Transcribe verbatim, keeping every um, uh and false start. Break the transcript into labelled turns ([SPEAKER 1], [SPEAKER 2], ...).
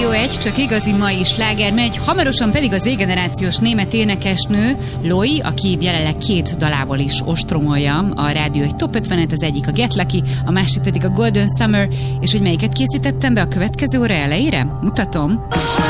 [SPEAKER 1] Rádió egy, csak igazi mai sláger megy, hamarosan pedig az Z-generációs német énekesnő Loi, aki jelenleg két dalával is ostromolja a Rádió egy top ötvenet, az egyik a Get Lucky, a másik pedig a Golden Summer, és hogy melyiket készítettem be a következő óra elejére? Mutatom.